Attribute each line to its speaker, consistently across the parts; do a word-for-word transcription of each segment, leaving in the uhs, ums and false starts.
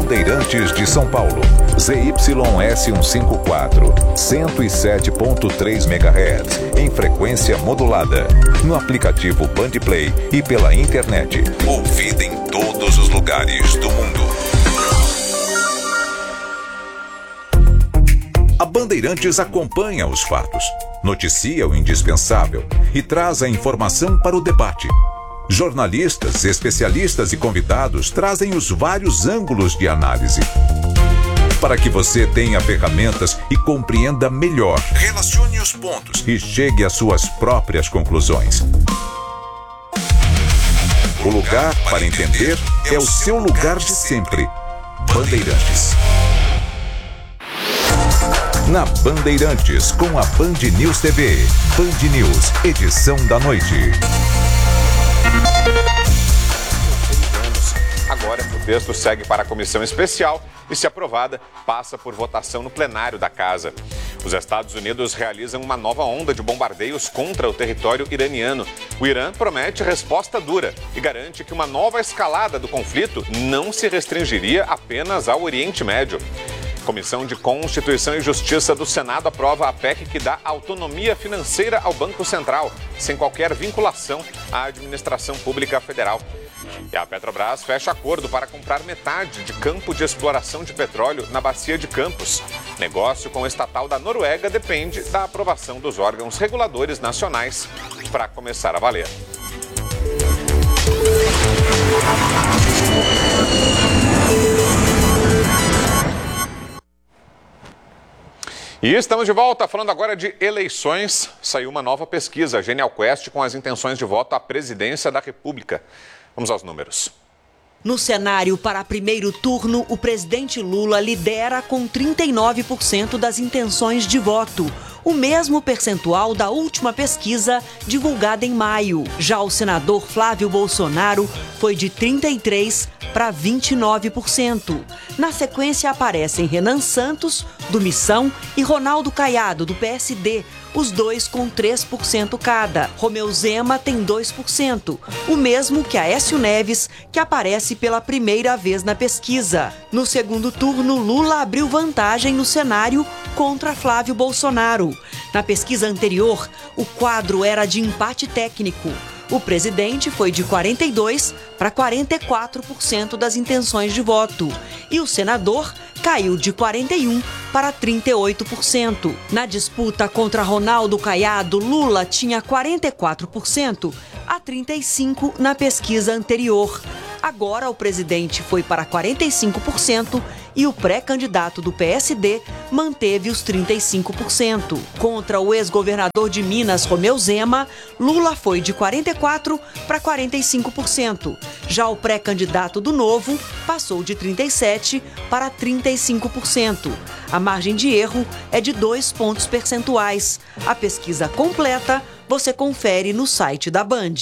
Speaker 1: Bandeirantes de São Paulo, Z Y S cento e cinquenta e quatro, cento e sete ponto três megahertz, em frequência modulada, no aplicativo Bandplay e pela internet. Ouvida em todos os lugares do mundo. A Bandeirantes acompanha os fatos, noticia o indispensável e traz a informação para o debate. Jornalistas, especialistas e convidados trazem os vários ângulos de análise, para que você tenha ferramentas e compreenda melhor, relacione os pontos e chegue às suas próprias conclusões. O lugar para entender é o seu lugar de sempre. Bandeirantes. Na Bandeirantes, com a Band News T V. Band News, edição da noite.
Speaker 2: Agora, o texto segue para a comissão especial e, se aprovada, passa por votação no plenário da casa. Os Estados Unidos realizam uma nova onda de bombardeios contra o território iraniano. O Irã promete resposta dura e garante que uma nova escalada do conflito não se restringiria apenas ao Oriente Médio. Comissão de Constituição e Justiça do Senado aprova a P E C que dá autonomia financeira ao Banco Central, sem qualquer vinculação à administração pública federal. E a Petrobras fecha acordo para comprar metade de campo de exploração de petróleo na Bacia de Campos. Negócio com o estatal da Noruega depende da aprovação dos órgãos reguladores nacionais para começar a valer. E estamos de volta, falando agora de eleições. Saiu uma nova pesquisa, Genial Quest, com as intenções de voto à presidência da República. Vamos aos números.
Speaker 3: No cenário para primeiro turno, o presidente Lula lidera com trinta e nove por cento das intenções de voto, o mesmo percentual da última pesquisa divulgada em maio. Já o senador Flávio Bolsonaro foi de trinta e três por cento para vinte e nove por cento. Na sequência aparecem Renan Santos, do Missão, e Ronaldo Caiado, do P S D, os dois com três por cento cada. Romeu Zema tem dois por cento, o mesmo que Aécio Neves, que aparece pela primeira vez na pesquisa. No segundo turno, Lula abriu vantagem no cenário contra Flávio Bolsonaro. Na pesquisa anterior, o quadro era de empate técnico. O presidente foi de quarenta e dois para quarenta e quatro por cento das intenções de voto e o senador caiu de quarenta e um para trinta e oito por cento. Na disputa contra Ronaldo Caiado, Lula tinha quarenta e quatro por cento a trinta e cinco por cento na pesquisa anterior. Agora o presidente foi para quarenta e cinco por cento e o pré-candidato do P S D manteve os trinta e cinco por cento. Contra o ex-governador de Minas, Romeu Zema, Lula foi de quarenta e quatro por cento para quarenta e cinco por cento. Já o pré-candidato do Novo passou de trinta e sete por cento para trinta e cinco por cento. A margem de erro é de dois pontos percentuais. A pesquisa completa você confere no site da Band.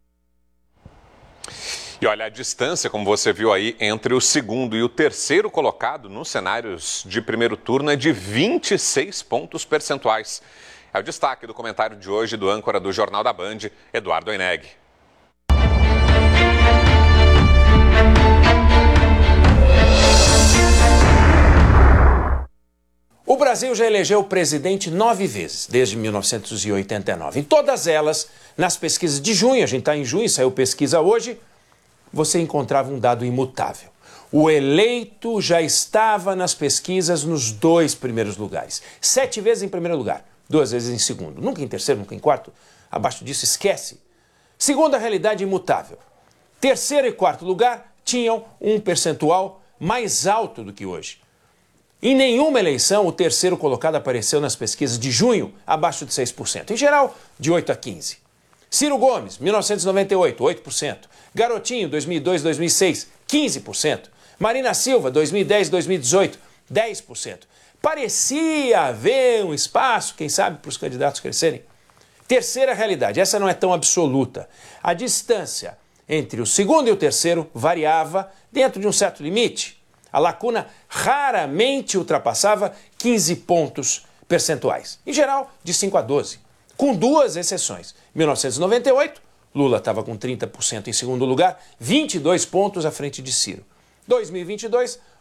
Speaker 2: E olha, a distância, como você viu aí, entre o segundo e o terceiro colocado nos cenários de primeiro turno é de vinte e seis pontos percentuais. É o destaque do comentário de hoje do âncora do Jornal da Band, Eduardo Oineg.
Speaker 4: O Brasil já elegeu presidente nove vezes, desde mil novecentos e oitenta e nove. Em todas elas, nas pesquisas de junho, a gente está em junho, saiu pesquisa hoje, você encontrava um dado imutável. O eleito já estava nas pesquisas nos dois primeiros lugares. Sete vezes em primeiro lugar, duas vezes em segundo. Nunca em terceiro, nunca em quarto. Abaixo disso, esquece. Segunda realidade imutável. Terceiro e quarto lugar tinham um percentual mais alto do que hoje. Em nenhuma eleição, o terceiro colocado apareceu nas pesquisas de junho abaixo de seis por cento. Em geral, de oito a quinze por cento. Ciro Gomes, mil novecentos e noventa e oito, oito por cento. Garotinho, dois mil e dois a dois mil e seis, quinze por cento. Marina Silva, dois mil e dez a dois mil e dezoito, dez por cento. Parecia haver um espaço, quem sabe, para os candidatos crescerem. Terceira realidade, essa não é tão absoluta. A distância entre o segundo e o terceiro variava dentro de um certo limite. A lacuna raramente ultrapassava quinze pontos percentuais. Em geral, de cinco a doze. Com duas exceções. mil novecentos e noventa e oito, Lula estava com trinta por cento em segundo lugar, vinte e dois pontos à frente de Ciro. dois mil e vinte e dois,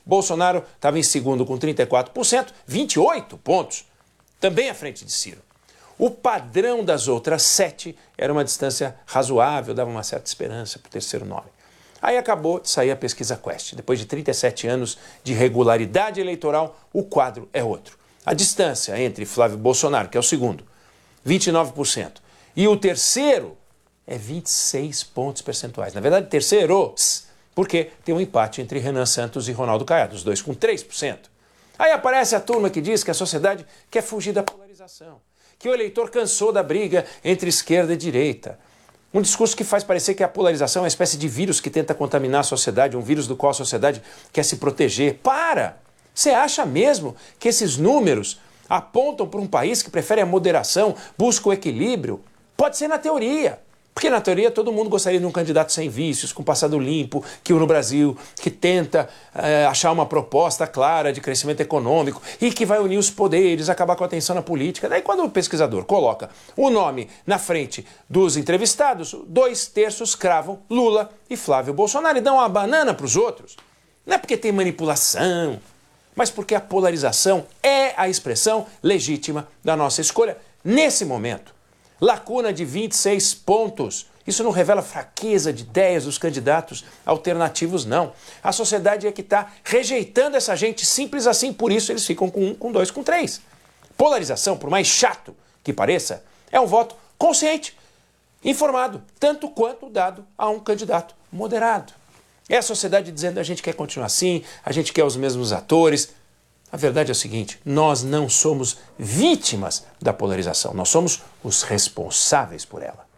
Speaker 4: Bolsonaro estava em segundo com trinta e quatro por cento, vinte e oito pontos, também à frente de Ciro. O padrão das outras sete era uma distância razoável, dava uma certa esperança para o terceiro nome. Aí acabou de sair a pesquisa Quest. Depois de trinta e sete anos de regularidade eleitoral, o quadro é outro. A distância entre Flávio Bolsonaro, que é o segundo, vinte e nove por cento, e o terceiro é vinte e seis pontos percentuais. Na verdade, terceiros, porque tem um empate entre Renan Santos e Ronaldo Caiado, os dois com três por cento. Aí aparece a turma que diz que a sociedade quer fugir da polarização, que o eleitor cansou da briga entre esquerda e direita. Um discurso que faz parecer que a polarização é uma espécie de vírus que tenta contaminar a sociedade, um vírus do qual a sociedade quer se proteger. Para! Você acha mesmo que esses números apontam para um país que prefere a moderação, busca o equilíbrio? Pode ser na teoria. Porque na teoria todo mundo gostaria de um candidato sem vícios, com passado limpo, que no Brasil, que tenta é, achar uma proposta clara de crescimento econômico e que vai unir os poderes, acabar com a tensão na política. Daí quando o pesquisador coloca o nome na frente dos entrevistados, dois terços cravam Lula e Flávio Bolsonaro e dão uma banana para os outros. Não é porque tem manipulação, mas porque a polarização é a expressão legítima da nossa escolha nesse momento. Lacuna de vinte e seis pontos. Isso não revela fraqueza de ideias dos candidatos alternativos, não. A sociedade é que está rejeitando essa gente simples assim, por isso eles ficam com um, com dois, com três. Polarização, por mais chato que pareça, é um voto consciente, informado, tanto quanto dado a um candidato moderado. É a sociedade dizendo a gente quer continuar assim, a gente quer os mesmos atores. A verdade é o seguinte, nós não somos vítimas da polarização, nós somos os responsáveis por ela.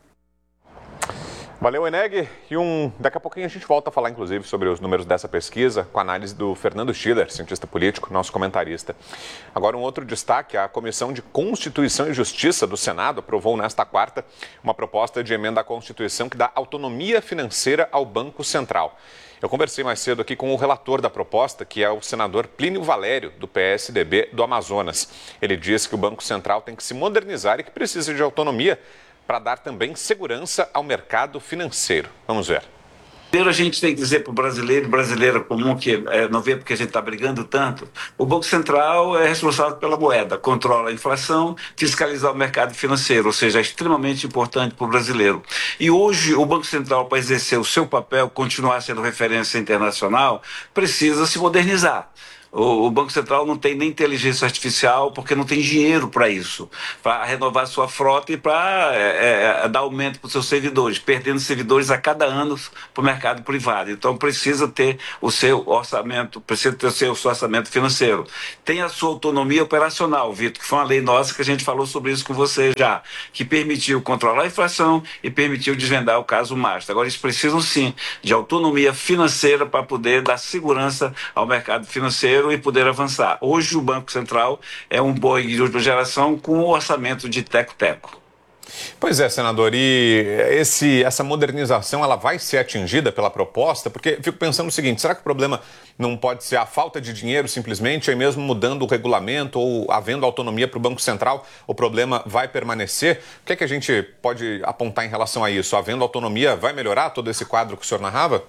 Speaker 2: Valeu, Eneg. E um, daqui a pouquinho a gente volta a falar, inclusive, sobre os números dessa pesquisa, com a análise do Fernando Schiller, cientista político, nosso comentarista. Agora, um outro destaque, a Comissão de Constituição e Justiça do Senado aprovou nesta quarta uma proposta de emenda à Constituição que dá autonomia financeira ao Banco Central. Eu conversei mais cedo aqui com o relator da proposta, que é o senador Plínio Valério, do P S D B do Amazonas. Ele disse que o Banco Central tem que se modernizar e que precisa de autonomia para dar também segurança ao mercado financeiro. Vamos ver.
Speaker 5: Primeiro a gente tem que dizer para o brasileiro, brasileira comum, que é, não vê porque a gente está brigando tanto, o Banco Central é responsável pela moeda, controla a inflação, fiscaliza o mercado financeiro, ou seja, é extremamente importante para o brasileiro. E hoje o Banco Central, para exercer o seu papel, continuar sendo referência internacional, precisa se modernizar. O Banco Central não tem nem inteligência artificial porque não tem dinheiro para isso, para renovar sua frota e para é, é, dar aumento para os seus servidores, perdendo servidores a cada ano para o mercado privado. Então precisa ter o seu orçamento, precisa ter o seu orçamento financeiro. Tem a sua autonomia operacional, Vitor, que foi uma lei nossa que a gente falou sobre isso com você já, que permitiu controlar a inflação e permitiu desvendar o caso Master. Agora eles precisam sim de autonomia financeira para poder dar segurança ao mercado financeiro e poder avançar. Hoje o Banco Central é um boi de última geração com um orçamento de teco-teco.
Speaker 2: Pois é, senador, e esse, essa modernização ela vai ser atingida pela proposta? Porque fico pensando o seguinte, será que o problema não pode ser a falta de dinheiro simplesmente, aí mesmo mudando o regulamento ou havendo autonomia para o Banco Central, o problema vai permanecer? O que é que a gente pode apontar em relação a isso? Havendo autonomia, vai melhorar todo esse quadro que o senhor narrava?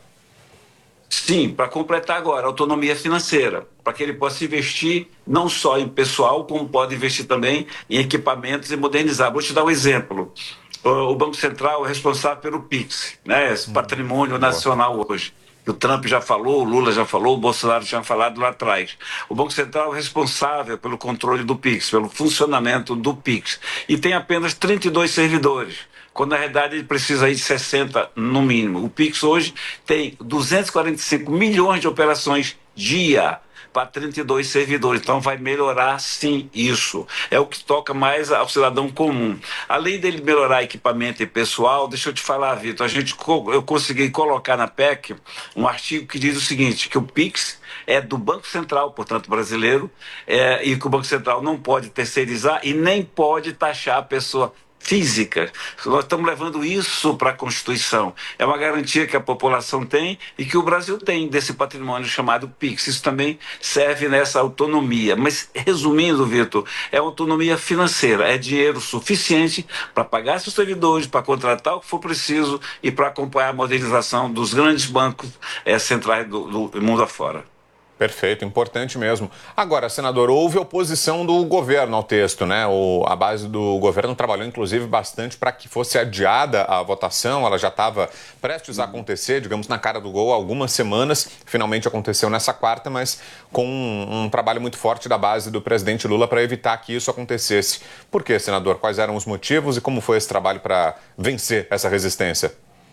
Speaker 5: Sim, para completar agora, autonomia financeira, para que ele possa investir não só em pessoal, como pode investir também em equipamentos e modernizar. Vou te dar um exemplo. O Banco Central é responsável pelo Pix, né, esse patrimônio nacional hoje. O Trump já falou, o Lula já falou, o Bolsonaro já falado lá atrás. O Banco Central é responsável pelo controle do Pix, pelo funcionamento do Pix. E tem apenas trinta e dois servidores, quando na realidade ele precisa aí de sessenta no mínimo. O Pix hoje tem duzentos e quarenta e cinco milhões de operações dia para trinta e dois servidores. Então vai melhorar sim isso. É o que toca mais ao cidadão comum. Além dele melhorar equipamento e pessoal, deixa eu te falar, Vitor, a gente, eu consegui colocar na P E C um artigo que diz o seguinte, que o Pix é do Banco Central, portanto brasileiro, é, e que o Banco Central não pode terceirizar e nem pode taxar a pessoa física. Nós estamos levando isso para a Constituição. É uma garantia que a população tem e que o Brasil tem desse patrimônio chamado Pix. Isso também serve nessa autonomia. Mas, resumindo, Vitor, é autonomia financeira. É dinheiro suficiente para pagar seus servidores, para contratar o que for preciso e para acompanhar a modernização dos grandes bancos é, centrais do, do mundo afora.
Speaker 2: Perfeito, importante mesmo. Agora, senador, houve oposição do governo ao texto, né? O, a base do governo trabalhou, inclusive, bastante para que fosse adiada a votação. Ela já estava prestes a acontecer, digamos, na cara do gol há algumas semanas. Finalmente aconteceu nessa quarta, mas com um, um trabalho muito forte da base do presidente Lula para evitar que isso acontecesse. Por quê, senador? Quais eram os motivos e como foi esse trabalho para vencer essa resistência?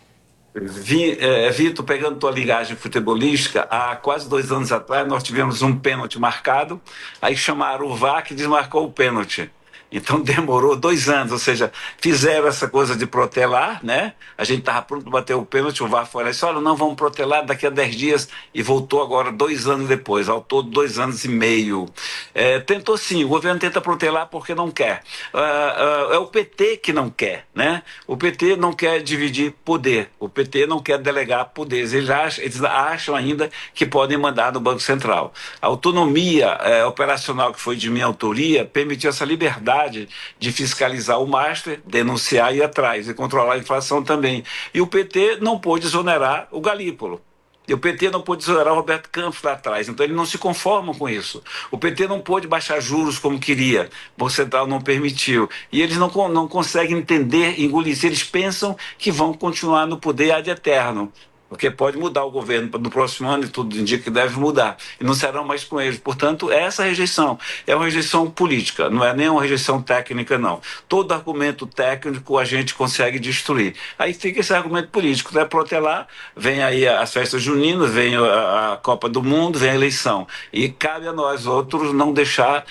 Speaker 5: Vi, é, Vitor, pegando tua ligagem futebolística, há quase dois anos atrás nós tivemos um pênalti marcado, aí chamaram o V A R que desmarcou o pênalti. Então demorou dois anos, ou seja, fizeram essa coisa de protelar, né? A gente estava pronto para bater o pênalti, o V A R foi lá e disse, olha, não, vamos protelar daqui a dez dias, e voltou agora dois anos depois, ao todo dois anos e meio. É, tentou sim, o governo tenta protelar porque não quer. Uh, uh, é o P T que não quer, né? O P T não quer dividir poder, o P T não quer delegar poderes, eles acham, eles acham ainda que podem mandar no Banco Central. A autonomia é, operacional que foi de minha autoria permitiu essa liberdade de fiscalizar o master, denunciar e ir atrás, e controlar a inflação também. E o P T não pôde exonerar o Galípolo. E o P T não pôde exonerar o Roberto Campos lá atrás, então eles não se conformam com isso. O P T não pôde baixar juros como queria, o Banco Central não permitiu. E eles não, não conseguem entender, engolir. Eles pensam que vão continuar no poder ad eterno. Porque pode mudar o governo no próximo ano e tudo indica que deve mudar. E não serão mais com eles. Portanto, essa rejeição é uma rejeição política, não é nem uma rejeição técnica, não. Todo argumento técnico a gente consegue destruir. Aí fica esse argumento político. Né? Protelar, vem aí as festas juninas, vem a, a Copa do Mundo, vem a eleição. E cabe a nós outros não deixar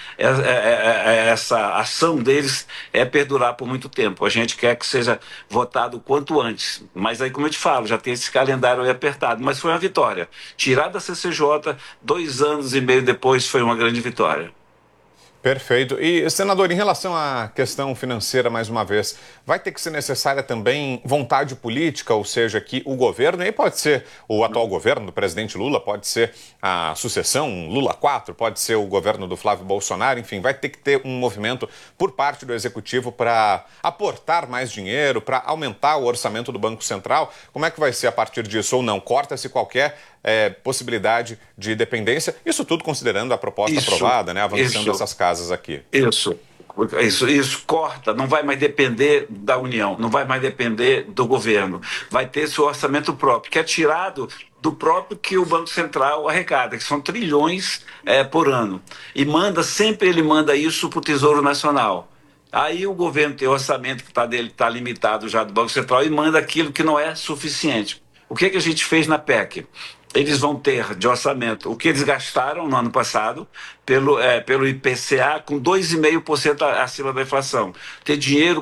Speaker 5: essa ação deles é perdurar por muito tempo. A gente quer que seja votado o quanto antes. Mas aí, como eu te falo, já tem esse calendário apertado, mas foi uma vitória. Tirar da C C J, dois anos e meio depois, foi uma grande vitória.
Speaker 2: Perfeito. E, senador, em relação à questão financeira, mais uma vez, vai ter que ser necessária também vontade política, ou seja, que o governo, e aí pode ser o atual governo do presidente Lula, pode ser a sucessão Lula quatro, pode ser o governo do Flávio Bolsonaro, enfim, vai ter que ter um movimento por parte do Executivo para aportar mais dinheiro, para aumentar o orçamento do Banco Central. Como é que vai ser a partir disso ou não? Corta-se qualquer é, possibilidade de dependência, isso tudo considerando a proposta isso, aprovada, né, avançando isso. essas casas aqui.
Speaker 5: Isso, isso, isso corta, não vai mais depender da União, não vai mais depender do governo, vai ter seu orçamento próprio, que é tirado do próprio que o Banco Central arrecada, que são trilhões é, por ano, e manda, sempre ele manda isso para o Tesouro Nacional. Aí o governo tem o orçamento que está dele, está limitado já do Banco Central e manda aquilo que não é suficiente. O que, que a gente fez na P E C? Eles vão ter de orçamento o que eles gastaram no ano passado pelo, é, pelo I P C A com dois vírgula cinco por cento acima da inflação. Ter dinheiro